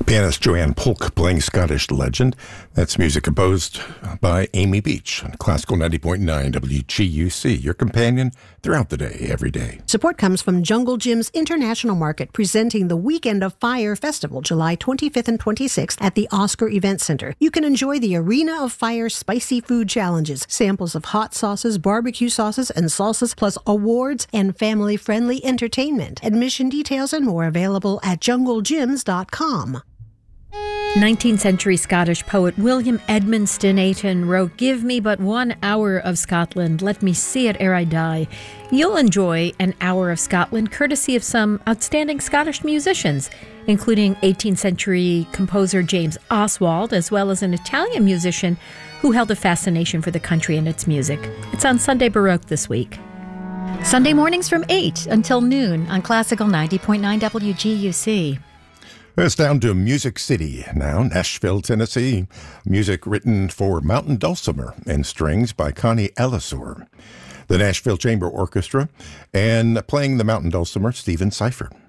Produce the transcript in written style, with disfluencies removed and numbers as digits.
Pianist Joanne Polk playing Scottish Legend. That's music composed by Amy Beach on Classical 90.9 WGUC, your companion throughout the day, every day. Support comes from Jungle Gym's International Market, presenting the Weekend of Fire Festival, July 25th and 26th at the Oscar Event Center. You can enjoy the Arena of Fire Spicy Food Challenges, samples of hot sauces, barbecue sauces, and salsas, plus awards and family-friendly entertainment. Admission details and more available at junglegyms.com. 19th century Scottish poet William Edmondson Ayton wrote, "Give me but 1 hour of Scotland, let me see it ere I die." You'll enjoy an hour of Scotland courtesy of some outstanding Scottish musicians, including 18th century composer James Oswald, as well as an Italian musician who held a fascination for the country and its music. It's on Sunday Baroque this week. Sunday mornings from 8 until noon on Classical 90.9 WGUC. It's down to Music City now, Nashville, Tennessee. Music written for Mountain Dulcimer and strings by Connie Ellisor. The Nashville Chamber Orchestra, and playing the Mountain Dulcimer, Stephen Seifert.